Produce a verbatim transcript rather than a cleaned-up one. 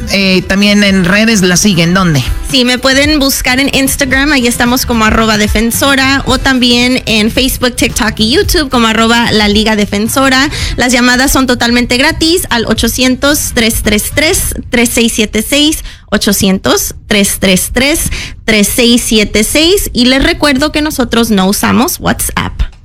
eh, también en redes la siguen, ¿dónde? Sí, me pueden buscar en Instagram, ahí estamos como arroba defensora, o también en Facebook, TikTok y YouTube como arroba la Liga Defensora. Las llamadas son totalmente gratis al ochocientos, tres tres tres, tres seis siete seis, ochocientos, tres tres tres, tres seis siete seis, y les recuerdo que nosotros no usamos WhatsApp.